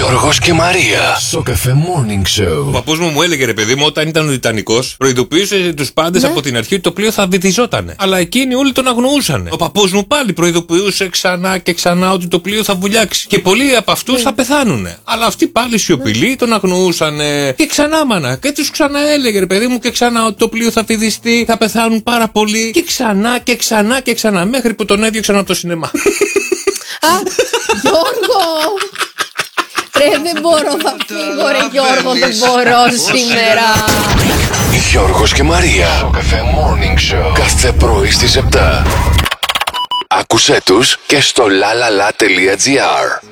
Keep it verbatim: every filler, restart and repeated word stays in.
Γιώργος και Μαρία. Σοκαφέ Morning Show. Ο παππούς μου μου έλεγε, ρε παιδί μου, όταν ήταν ο Τιτανικός, προειδοποιούσε τους πάντες, ναι, από την αρχή ότι το πλοίο θα βυθιζότανε. Αλλά εκείνοι όλοι τον αγνοούσαν. Ο παππούς μου πάλι προειδοποιούσε ξανά και ξανά ότι το πλοίο θα βουλιάξει. Και πολλοί από αυτούς, ναι, θα πεθάνουνε. Αλλά αυτοί πάλι σιωπηλοί, ναι, τον αγνοούσαν. Και ξανά, μάνα. Και τους ξαναέλεγε, ρε παιδί μου, και ξανά ότι το πλοίο θα βυθιστεί, θα πεθάνουν πάρα πολλοί. Και ξανά και ξανά και ξανά. Μέχρι που τον έδιωξαν από το σινεμά. Α, Γιώργο! Ρε, δεν μπορώ, θα φύγω, ρε Γιώργο, δεν μπορώ σήμερα. Γιώργος και Μαρία. Σοκαφέ Morning Show. Κάθε πρωί στις επτά. Άκουσέ τους και στο λαλαλα τελεία τζι άρ.